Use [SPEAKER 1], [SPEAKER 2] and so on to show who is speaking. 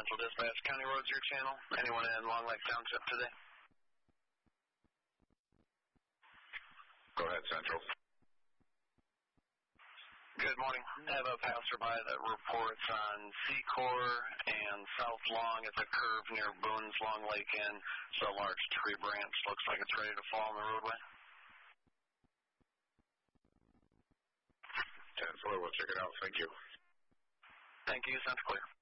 [SPEAKER 1] Central Dispatch. County Roads, your channel. Anyone in Long Lake Township today?
[SPEAKER 2] Go ahead, Central.
[SPEAKER 1] Good morning. I have a passerby that reports on Secor and South Long at the curve near Boone's Long Lake Inn. It's a large tree branch. Looks like it's ready to fall on the roadway.
[SPEAKER 2] 10-4, we'll check it out. Thank you.
[SPEAKER 1] Thank you. Sounds clear.